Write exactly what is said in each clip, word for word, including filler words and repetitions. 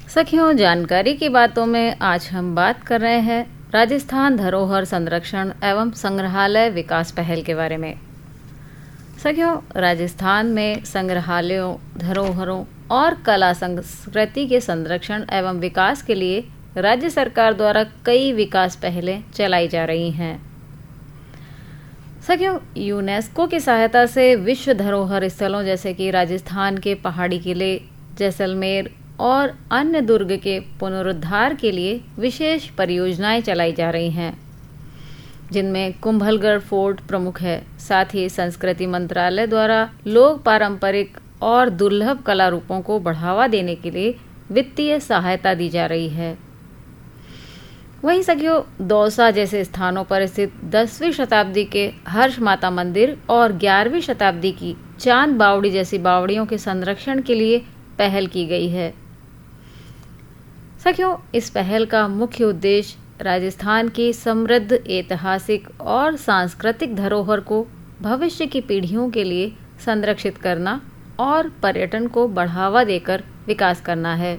सखियों, जानकारी की बातों में आज हम बात कर रहे हैं राजस्थान धरोहर संरक्षण एवं संग्रहालय विकास पहल के बारे में। सखियों, राजस्थान में संग्रहालयों, धरोहरों और कला संस्कृति के संरक्षण एवं विकास के लिए राज्य सरकार द्वारा कई विकास पहलें चलाई जा रही हैं। सखियों, यूनेस्को की सहायता से विश्व धरोहर स्थलों जैसे कि राजस्थान के पहाड़ी किले, जैसलमेर और अन्य दुर्ग के पुनरुद्धार के लिए विशेष परियोजनाएं चलाई जा रही हैं, जिनमें कुंभलगढ़ फोर्ट प्रमुख है। साथ ही संस्कृति मंत्रालय द्वारा लोक पारंपरिक और दुर्लभ कला रूपों को बढ़ावा देने के लिए वित्तीय सहायता दी जा रही है। वहीं सखियों, दौसा जैसे स्थानों पर स्थित दसवीं शताब्दी के हर्ष माता मंदिर और ग्यारहवीं शताब्दी की चांद बावड़ी जैसी बावड़ियों के संरक्षण के लिए पहल की गई है। सखियों, इस पहल का मुख्य उद्देश्य राजस्थान की समृद्ध ऐतिहासिक और सांस्कृतिक धरोहर को भविष्य की पीढ़ियों के लिए संरक्षित करना और पर्यटन को बढ़ावा देकर विकास करना है।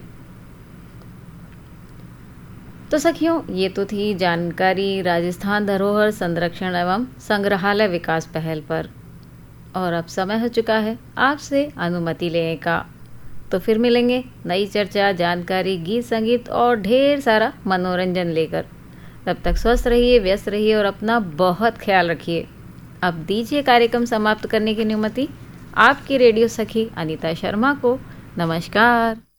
तो सखियों, ये तो थी जानकारी राजस्थान धरोहर संरक्षण एवं संग्रहालय विकास पहल पर। और अब समय हो चुका है आपसे अनुमति लेने का। तो फिर मिलेंगे नई चर्चा, जानकारी, गीत संगीत और ढेर सारा मनोरंजन लेकर। तब तक स्वस्थ रहिए, व्यस्त रहिए और अपना बहुत ख्याल रखिए। अब दीजिए कार्यक्रम समाप्त करने की अनुमति आपकी रेडियो सखी अनीता शर्मा को। नमस्कार।